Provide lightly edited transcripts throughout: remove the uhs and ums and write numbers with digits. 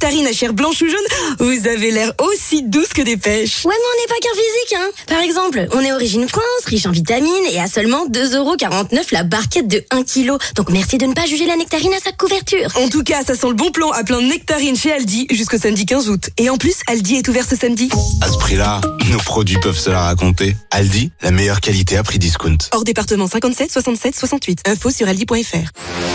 nectarine à chair blanche ou jaune, vous avez l'air aussi douce que des pêches. Ouais, mais on n'est pas qu'un physique, hein. Par exemple, on est origine France, riche en vitamines et à seulement 2,49€ la barquette de 1 kg. Donc merci de ne pas juger la nectarine à sa couverture. En tout cas, ça sent le bon plan à plein de nectarines chez Aldi jusqu'au samedi 15 août. Et en plus, Aldi est ouvert ce samedi. À ce prix-là, nos produits peuvent se la raconter. Aldi, la meilleure qualité à prix discount. Hors département 57 67 68. Info sur aldi.fr.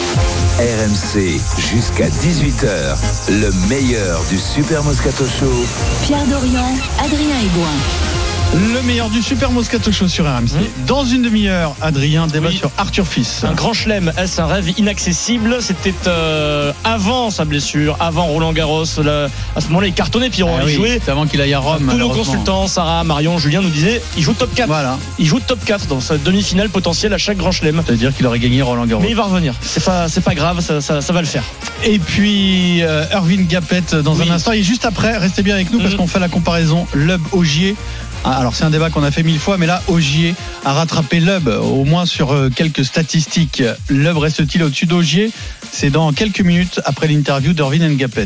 RMC jusqu'à 18h, le meilleur du Super Moscato Show. Pierre Dorian, Adrien Aigouin. Le meilleur du Super Moscato Show sur RMC. Dans une demi-heure, Adrien débat sur Arthur Fils. Un grand chelem, est-ce un rêve inaccessible? C'était avant sa blessure, avant Roland Garros. À ce moment-là, il cartonnait, Pierrot. Il jouait. C'est avant qu'il aille à Rome. Tous nos consultants, Sarah, Marion, Julien nous disaient il joue top 4. Voilà. Il joue top 4 dans sa demi-finale potentielle à chaque grand chelem. C'est-à-dire qu'il aurait gagné Roland Garros. Mais il va revenir. C'est pas grave, ça va le faire. Et puis Irvine Gapet dans un instant. Et juste après, restez bien avec nous parce qu'on fait la comparaison Lub-Ogier. Alors c'est un débat qu'on a fait 1000 fois, mais là Ogier a rattrapé Lub, au moins sur quelques statistiques. Lub reste-t-il au-dessus d'Ogier? C'est dans quelques minutes après l'interview d'Irvine Gapet.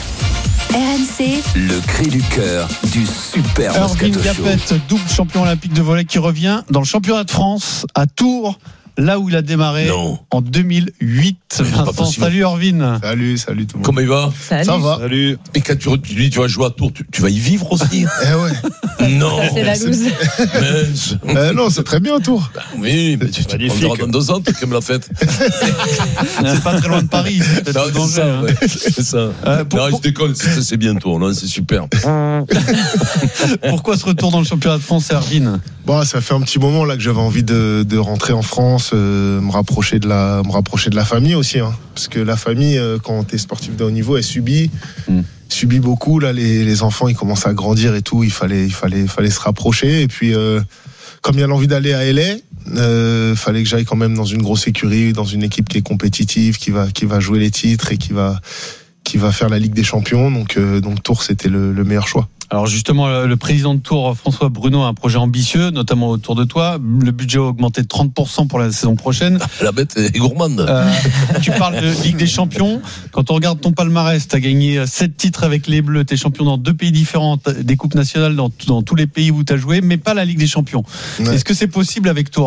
RMC, Le cri du cœur du Super Irvine Moscato Show. Gapet, double champion olympique de volley qui revient dans le championnat de France à Tours. Là où il a démarré en 2008. Vincent, salut Irvine. Salut tout le monde. Comment il va? salut. Ça va. Salut. Mais quand tu dis tu vas jouer à Tours, tu vas y vivre aussi? Eh ouais. Non. C'est la loose. Mince. Non, c'est très bien Tours. Oui, mais tu prendras dans 2 ans, comme la fête. C'est pas très loin de Paris. C'est Non, peut-être c'est ça, danger, ouais. C'est ça. Non, je déconne, c'est bien Tours, non, c'est super. Pourquoi ce retour dans le championnat de France, Irvine? Bon, ça fait un petit moment là que j'avais envie de rentrer en France, me rapprocher de la famille aussi, hein. Parce que la famille, quand t'es sportif de haut niveau, elle subit beaucoup. Là, les enfants, ils commencent à grandir et tout. Il fallait se rapprocher. Et puis, comme il y a l'envie d'aller à LA, fallait que j'aille quand même dans une grosse écurie, dans une équipe qui est compétitive, qui va jouer les titres et qui va faire la Ligue des Champions. Donc Tours, c'était le meilleur choix. Alors justement, le président de Tours, François Bruno, a un projet ambitieux, notamment autour de toi. Le budget a augmenté de 30% pour la saison prochaine. La bête est gourmande. Tu parles de Ligue des Champions. Quand on regarde ton palmarès, tu as gagné 7 titres avec les Bleus. Tu es champion dans 2 pays différents, des coupes nationales dans tous les pays où tu as joué, mais pas la Ligue des Champions. Ouais. Est-ce que c'est possible avec Tours ?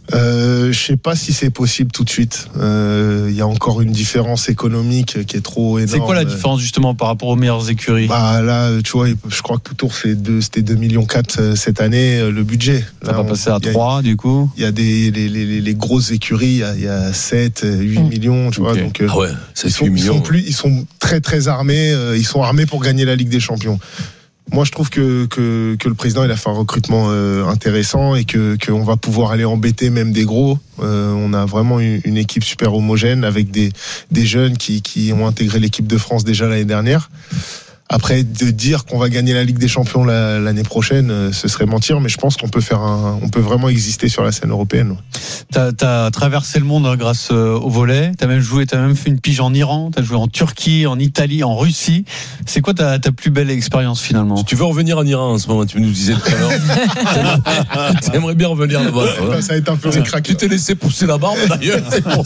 Je sais pas si c'est possible tout de suite. Il y a encore une différence économique qui est trop énorme. C'est quoi la différence justement par rapport aux meilleures écuries? Bah là, tu vois, je crois que Tours c'était 2,4 millions cette année le budget. Ça va passer à 3 du coup. Il y a les grosses écuries, il y a 7, 8 millions, tu vois. Donc ah ouais, ils sont très très armés. Ils sont armés pour gagner la Ligue des Champions. Moi, je trouve que le président il a fait un recrutement intéressant et qu'on va pouvoir aller embêter même des gros. On a vraiment une équipe super homogène avec des jeunes qui ont intégré l'équipe de France déjà l'année dernière. Après, de dire qu'on va gagner la Ligue des Champions l'année prochaine, ce serait mentir, mais je pense qu'on peut vraiment exister sur la scène européenne. T'as traversé le monde grâce au volley. T'as même fait une pige en Iran. T'as joué en Turquie, en Italie, en Russie. C'est quoi ta plus belle expérience finalement? Si tu veux revenir en Iran en ce moment, tu nous disais tout à l'heure. T'aimerais bien revenir là-bas. Ça a été un peu craqué. Tu t'es laissé pousser la barbe d'ailleurs.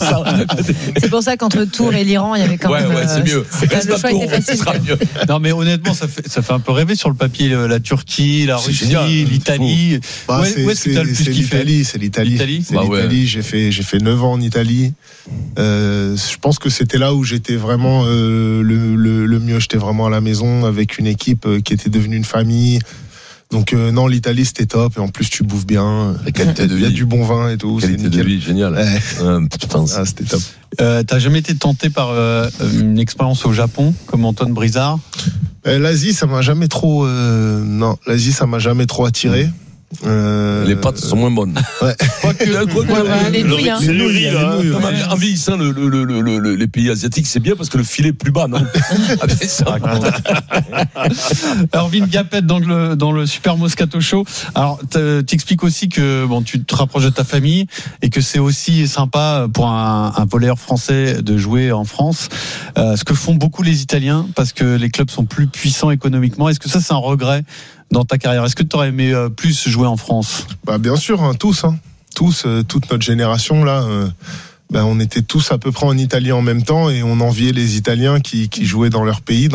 C'est pour ça qu'entre Tours et l'Iran, il y avait quand même. Ouais, c'est mieux. Le choix était facile. Mieux. Non, mais honnêtement, ça fait un peu rêver sur le papier, la Turquie, la Russie, génial, l'Italie. Où est-ce que t'as le plus kiffé? C'est l'Italie. J'ai fait 9 ans en Italie. Je pense que c'était là où j'étais vraiment le mieux. J'étais vraiment à la maison avec une équipe qui était devenue une famille. Donc non, l'Italie c'était top et en plus tu bouffes bien. Il y a du bon vin et tout. Qualité de vie, génial. C'était top. T'as jamais été tenté par une expérience au Japon comme Antoine Brizard? L'Asie, ça m'a jamais trop. Non, l'Asie, ça m'a jamais trop attiré. Les pâtes sont moins bonnes. Ouais. Les nouilles, hein. Le riz, là. En vieillissant, les pays asiatiques, c'est bien parce que le filet est plus bas, non? Irvine Gapet dans le Super Moscato Show. Alors, t'expliques aussi que tu te rapproches de ta famille et que c'est aussi sympa pour un volleyeur français de jouer en France. Ce que font beaucoup les Italiens parce que les clubs sont plus puissants économiquement. Est-ce que ça, c'est un regret dans ta carrière? Est-ce que tu aurais aimé plus jouer en France? Bien sûr, tous, toute notre génération là. On était tous à peu près en Italie en même temps et on enviait les Italiens qui jouaient dans leur pays.